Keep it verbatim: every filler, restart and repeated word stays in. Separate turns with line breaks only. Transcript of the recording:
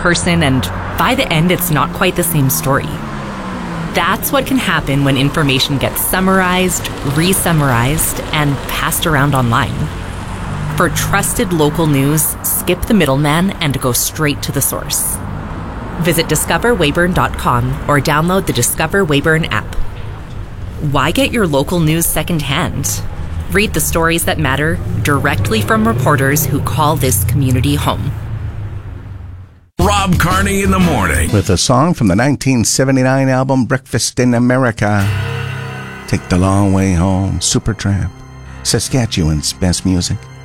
person, and by the end, it's not quite the same story. That's what can happen when information gets summarized, re-summarized, and passed around online. For trusted local news, skip the middleman and go straight to the source. Visit discover weyburn dot com or download the Discover Weyburn app. Why get your local news secondhand? Read the stories that matter directly from reporters who call this community home.
Rob Carney in the morning.
With a song from the nineteen seventy-nine album Breakfast in America. Take the Long Way Home, Supertramp, Saskatchewan's best music.